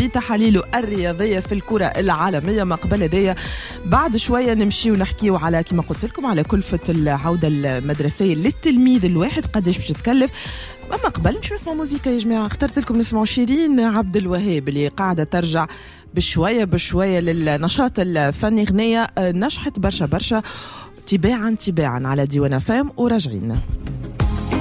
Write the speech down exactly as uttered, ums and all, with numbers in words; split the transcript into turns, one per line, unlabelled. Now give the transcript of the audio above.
بتحاليله الرياضية في الكرة العالمية. ما قبل هذايا بعد شوية نمشي ونحكيو على كما قلت لكم على كلفة العودة المدرسية للتلميذ الواحد قداش باش تتكلف. أما قبل مش نسمع موسيقى يا جماعة، اخترت لكم نسمعوا شيرين عبد الوهاب اللي قاعدة ترجع بشوية بشوية للنشاط الفني. غنية نجحت برشا برشا تباعا تباعا على ديوان فام وراجعين.